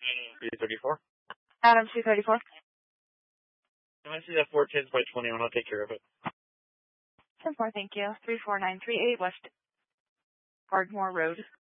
334. Adam 234. Can I see that 410s by 21? I'll take care of it. 10-4, thank you. 34938 West Ardmore Road.